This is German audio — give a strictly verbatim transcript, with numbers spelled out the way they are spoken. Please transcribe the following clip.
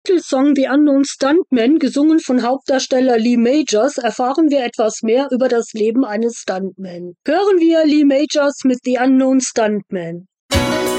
Titelsong „The Unknown Stuntman", gesungen von Hauptdarsteller Lee Majors, erfahren wir etwas mehr über das Leben eines Stuntman. Hören wir Lee Majors mit „The Unknown Stuntman".